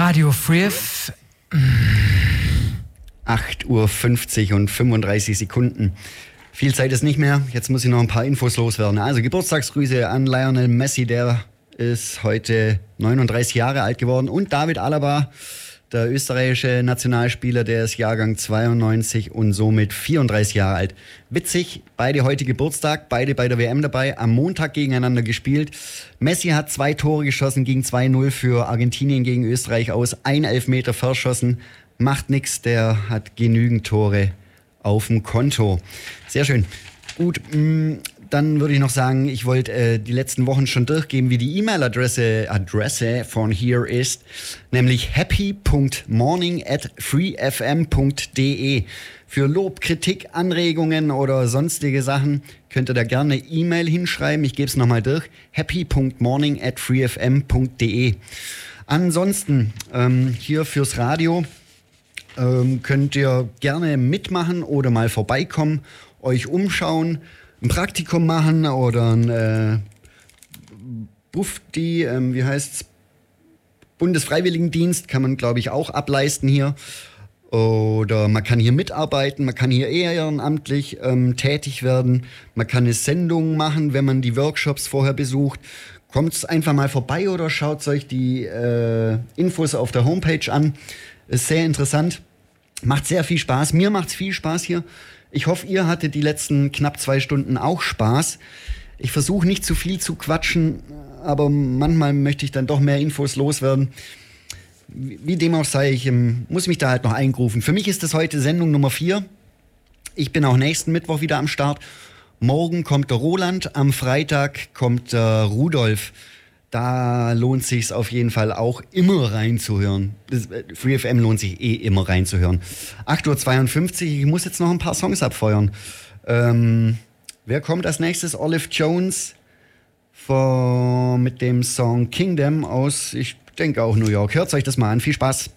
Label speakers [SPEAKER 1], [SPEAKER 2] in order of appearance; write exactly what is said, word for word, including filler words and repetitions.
[SPEAKER 1] Radio Free F M.
[SPEAKER 2] acht Uhr fünfzig und fünfunddreißig Sekunden. Viel Zeit ist nicht mehr. Jetzt muss ich noch ein paar Infos loswerden. Also Geburtstagsgrüße an Lionel Messi, der ist heute neununddreißig Jahre alt geworden. Und David Alaba, der österreichische Nationalspieler, der ist Jahrgang zweiundneunzig und somit vierunddreißig Jahre alt. Witzig, beide heute Geburtstag, beide bei der W M dabei, am Montag gegeneinander gespielt. Messi hat zwei Tore geschossen, ging zwei null für Argentinien gegen Österreich aus, ein Elfmeter verschossen, macht nix, der hat genügend Tore auf dem Konto. Sehr schön. Gut, mh, dann würde ich noch sagen, ich wollte äh, die letzten Wochen schon durchgeben, wie die E-Mail-Adresse Adresse von hier ist, nämlich happy punkt morning at free f m punkt d e. Für Lob, Kritik, Anregungen oder sonstige Sachen könnt ihr da gerne E-Mail hinschreiben. Ich gebe es nochmal durch. happy punkt morning at free f m punkt d e. Ansonsten ähm, hier fürs Radio ähm, könnt ihr gerne mitmachen oder mal vorbeikommen, euch umschauen, ein Praktikum machen oder ein äh, Bufdi, ähm, wie heißt's? Bundesfreiwilligendienst kann man, glaube ich, auch ableisten hier. Oder man kann hier mitarbeiten, man kann hier ehrenamtlich ähm, tätig werden, man kann eine Sendung machen, wenn man die Workshops vorher besucht. Kommt einfach mal vorbei oder schaut euch die äh, Infos auf der Homepage an. Ist sehr interessant, macht sehr viel Spaß. Mir macht es viel Spaß hier. Ich hoffe, ihr hattet die letzten knapp zwei Stunden auch Spaß. Ich versuche nicht zu viel zu quatschen, aber manchmal möchte ich dann doch mehr Infos loswerden. Wie dem auch sei, ich ähm, muss mich da halt noch eingrufen. Für mich ist das heute Sendung Nummer vier. Ich bin auch nächsten Mittwoch wieder am Start. Morgen kommt der Roland, am Freitag kommt der Rudolf. Da lohnt es sich auf jeden Fall auch immer reinzuhören. Das, äh, Free F M lohnt sich eh immer reinzuhören. acht Uhr zweiundfünfzig, ich muss jetzt noch ein paar Songs abfeuern. Ähm, wer kommt als nächstes? Olive Jones vor, mit dem Song Kingdom aus, ich denke auch New York. Hört euch das mal an, viel Spaß.